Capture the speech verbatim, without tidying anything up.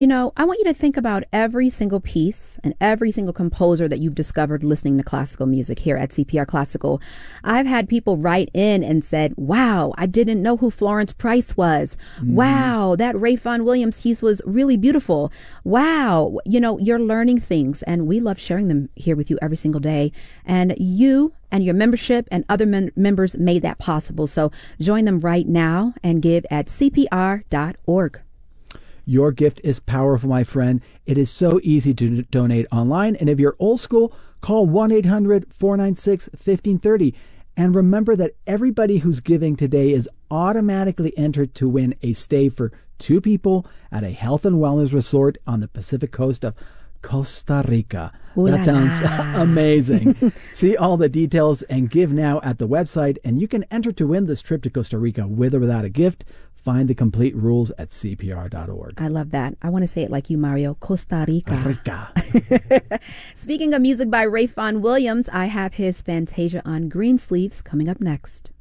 You know, I want you to think about every single piece and every single composer that you've discovered listening to classical music here at C P R Classical. I've had people write in and said, wow, I didn't know who Florence Price was. Mm. Wow, that Ray Vaughan Williams piece was really beautiful. Wow, you know, you're learning things, and we love sharing them here with you every single day. And you and your membership and other mem- members made that possible. So join them right now and give at C P R dot org. Your gift is powerful, my friend. It is so easy to d- donate online. And if you're old school, call one eight hundred four nine six one five three zero. And remember that everybody who's giving today is automatically entered to win a stay for two people at a health and wellness resort on the Pacific coast of Costa Rica. Ooh that la sounds la. amazing. See all the details and give now at the website. And you can enter to win this trip to Costa Rica with or without a gift. Find the complete rules at C P R dot org. I love that. I want to say it like you, Mario. Costa Rica. Rica. Speaking of music by Ray Vaughan Williams, I have his Fantasia on Greensleeves coming up next.